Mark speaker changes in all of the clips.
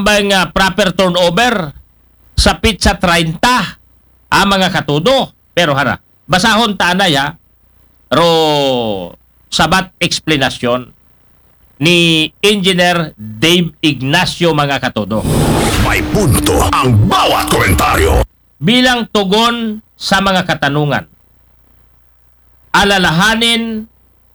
Speaker 1: bang proper turnover sa pizza 30 mga katudo. Pero hara, basahon ta na ya ro sabat explanation ni Engineer Dave Ignacio mga katudo.
Speaker 2: May punto ang bawat komentaryo.
Speaker 1: Bilang tugon sa mga katanungan, alalahanin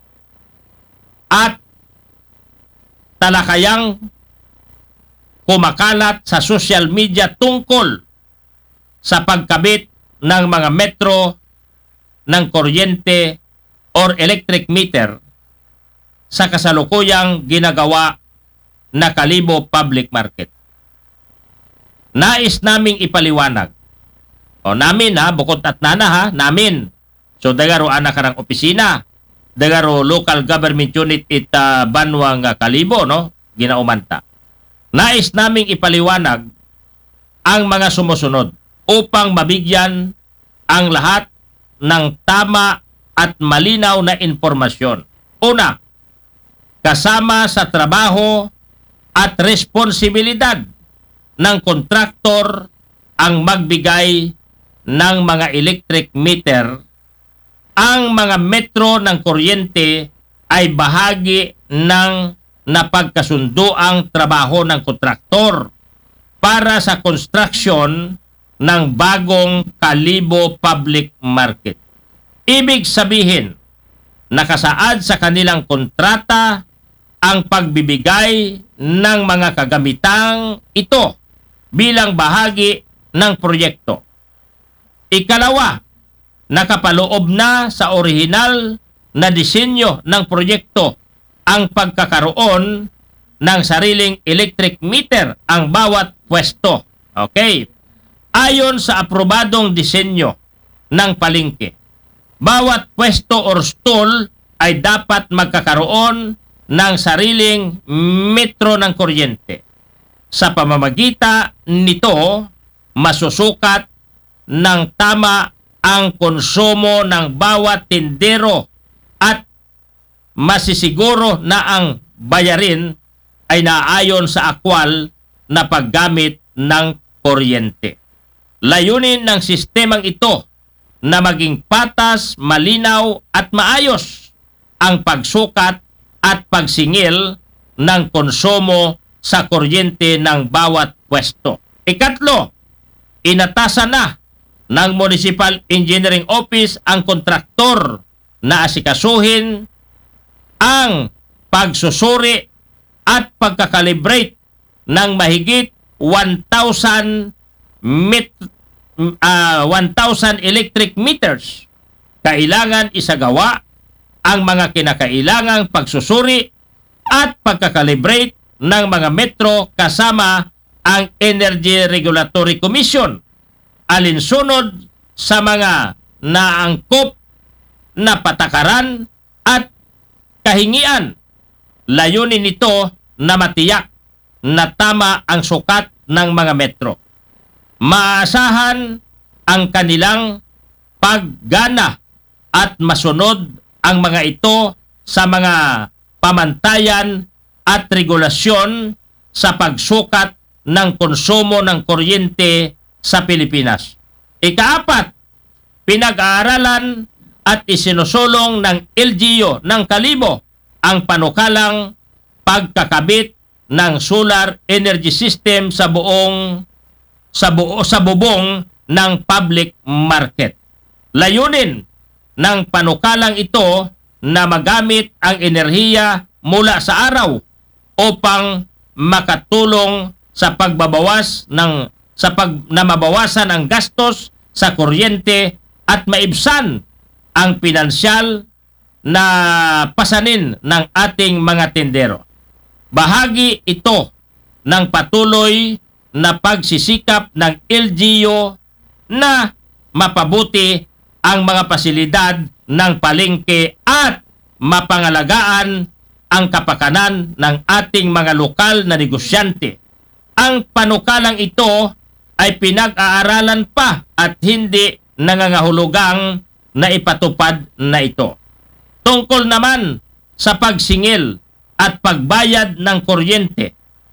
Speaker 1: at talakayang kumakalat sa social media tungkol sa pagkabit ng mga metro ng kuryente or electric meter sa kasalukuyang ginagawa na Kalibo Public Market. Nais naming ipaliwanag. O namin bukod at nana namin. So dagaro anak karang opisina, dagaro local government unit Banwang Kalibo, no? Ginaumanta. Nais naming ipaliwanag ang mga sumusunod upang mabigyan ang lahat ng tama at malinaw na impormasyon. Una, kasama sa trabaho at responsibilidad ng kontraktor ang magbigay ng mga electric meter. Ang mga metro ng kuryente ay bahagi ng napagkasunduang trabaho ng kontraktor para sa construction ng bagong Kalibo Public Market. Ibig sabihin, nakasaad sa kanilang kontrata ang pagbibigay ng mga kagamitang ito bilang bahagi ng proyekto. Ikalawa, nakapaloob na sa orihinal na disenyo ng proyekto ang pagkakaroon ng sariling electric meter ang bawat pwesto. Okay? Ayon sa aprobadong disenyo ng palengke, bawat pwesto or stall ay dapat magkakaroon ng sariling metro ng kuryente. Sa pamamagitan nito, masusukat ng tama ang konsumo ng bawat tindero at masisiguro na ang bayarin ay naayon sa akwal na paggamit ng kuryente. Layunin ng sistemang ito na maging patas, malinaw at maayos ang pagsukat at pagsingil ng konsumo sa kuryente ng bawat pwesto. Ikatlo, inatasan na ng Municipal Engineering Office ang kontraktor na asikasuhin ang pagsusuri at pagkakalibrate ng mahigit 1,000 electric meters. Kailangan isagawa ang mga kinakailangang pagsusuri at pagkakalibrate ng mga metro kasama ang Energy Regulatory Commission alinsunod sa mga naangkop na patakaran at kahingian. Layunin nito na matiyak na tama ang sukat ng mga metro. Maasahan ang kanilang paggana at masunod ang mga ito sa mga pamantayan at regulasyon sa pagsukat ng konsumo ng kuryente sa Pilipinas. Ikaapat, pinag-aaralan at isinusulong ng LGU ng Kalibo ang panukalang pagkakabit ng solar energy system sa bubong ng public market. Layunin ng panukalang ito na magamit ang enerhiya mula sa araw upang makatulong sa na mabawasan ang gastos sa kuryente at maibsan ang pinansyal na pasanin ng ating mga tindero. Bahagi ito ng patuloy na pagsisikap ng LGU na mapabuti ang mga pasilidad ng palengke at mapangalagaan ang kapakanan ng ating mga lokal na negosyante. Ang panukalang ito ay pinag-aaralan pa at hindi nangangahulugang na ipatupad na ito. Tungkol naman sa pagsingil at pagbayad ng kuryente,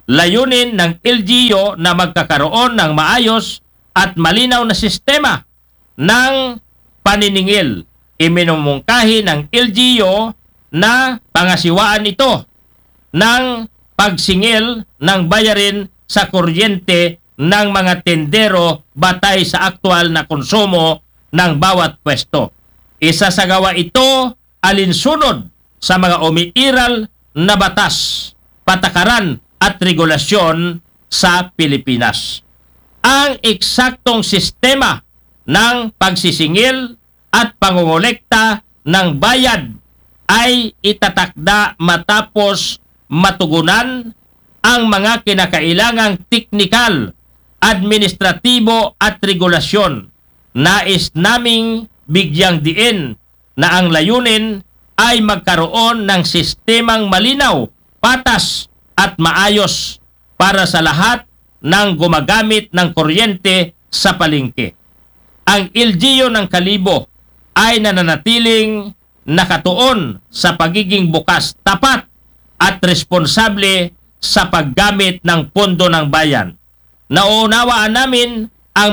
Speaker 1: layunin ng LGU na magkakaroon ng maayos at malinaw na sistema ng paniningil. Iminumungkahi ng LGU na pangasiwaan ito ng pagsingil ng bayarin sa kuryente ng mga tendero batay sa aktual na konsumo ng bawat pwesto. Isa sa gawa ito alinsunod sa mga umiiral na batas, patakaran at regulasyon sa Pilipinas. Ang eksaktong sistema ng pagsisingil at pangongolekta ng bayad ay itatakda matapos matugunan ang mga kinakailangang teknikal, administratibo at regulasyon. Nais naming bigyang diin na ang layunin ay magkaroon ng sistemang malinaw, patas at maayos para sa lahat ng gumagamit ng kuryente sa palengke. Ang LGU ng Kalibo ay nananatiling nakatuon sa pagiging bukas, tapat at responsable sa paggamit ng pondo ng bayan. Nauunawaan namin ang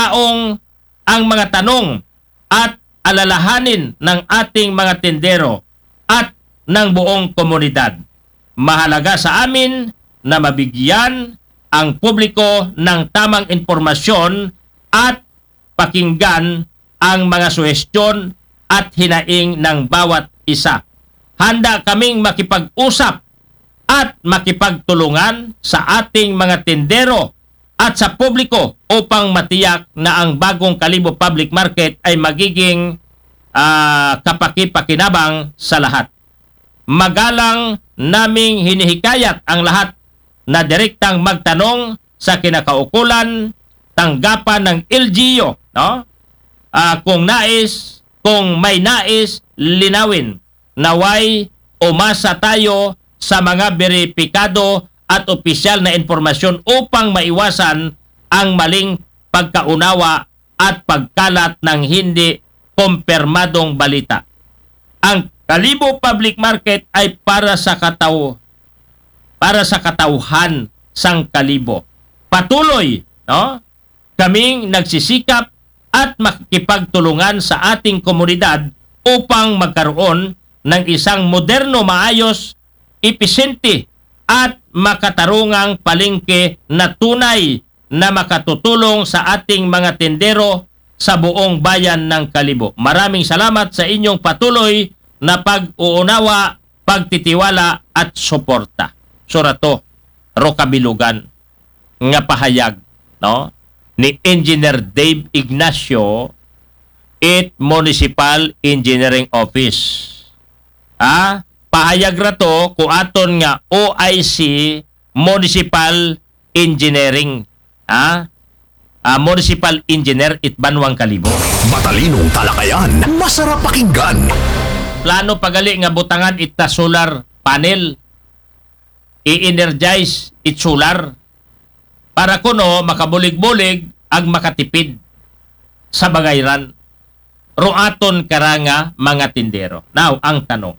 Speaker 1: mga tanong at alalahanin ng ating mga tendero at ng buong komunidad. Mahalaga sa amin na mabigyan ang publiko ng tamang impormasyon at pakinggan ang mga suhestyon at hinaing ng bawat isa. Handa kaming makipag-usap at makipagtulungan sa ating mga tendero at sa publiko upang matiyak na ang bagong Kalibo Public Market ay magiging kapaki-pakinabang sa lahat. Magalang naming hinihikayat ang lahat na direktang magtanong sa kinakaukulan, tanggapan ng LGU, no? Kung may nais linawin, naway umasa tayo sa mga beripikado at opisyal na impormasyon upang maiwasan ang maling pagkaunawa at pagkalat ng hindi kumpirmadong balita. Ang Kalibo Public Market ay para sa katauhan sang Kalibo. Patuloy, no? Kaming nagsisikap at makikipagtulungan sa ating komunidad upang magkaroon ng isang moderno, maayos, episyente at makatarungang palengke na tunay na makatutulong sa ating mga tendero sa buong bayan ng Kalibo. Maraming salamat sa inyong patuloy na pag-uunawa, pagtitiwala at suporta. Surato, Rocabilugan, nga pahayag, no? Ni Engineer Dave Ignacio at Municipal Engineering Office. Pahayag rato kung aton nga OIC Municipal Engineering. Municipal Engineer Banwang Kalibo.
Speaker 2: Matalinong talakayan, masarap pakinggan.
Speaker 1: Plano pagali nga butangan ita solar panel. I-energize it solar para kuno makabulig-bulig ag makatipid sa bagayran. Ruaton karanga mga tindero. Now, ang tanong.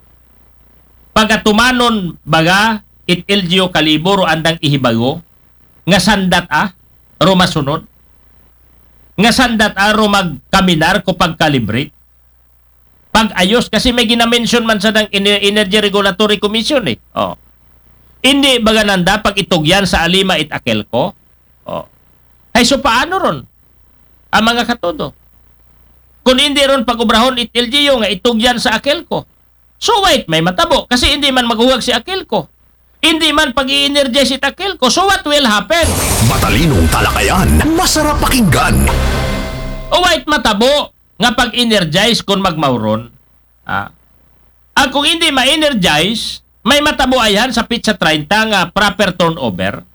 Speaker 1: Pagatumanon baga it LGU Kalibo ro andang ihibago nga sandat ro masunod. Nga sandat ro magkaminar ko pagkalibre. Pag-ayos kasi may ginamention man sa ng Energy Regulatory Commission eh. Hindi baga nanda pag itugyan sa Alima it Akelco? Ay so paano ron? Ang mga katodo. Kung hindi ron pag-ubrahon it LGU nga itugyan sa Akelco. So wait, may matabo. Kasi hindi man maghuwag si Akelco. Hindi man pag-i-energize si Akelco. So what will happen?
Speaker 2: Matalinong talakayan, masarap pakinggan.
Speaker 1: O wait, matabo nga pag-energize kung magmauron. Kung hindi ma-energize, may matabo ayan sa pizza 30 nga proper turnover.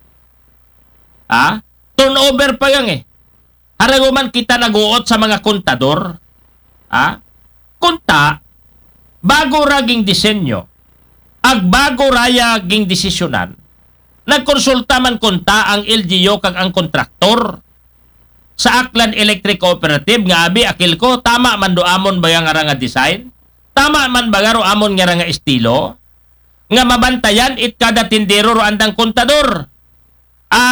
Speaker 1: Turnover pa yan eh. Haraguman kita naguot sa mga kontador. Kunta, bago raging disenyo, ag bago raya ging desisyonan, nagkonsulta man kunta ang LGU kag ang kontraktor sa Aklan Electric Cooperative nga abi Akelco, tama man do amon ba nga nga design? Tama man ba nga ro amon nga nga estilo? nga mabantayan it kada tindero ro andang kontador.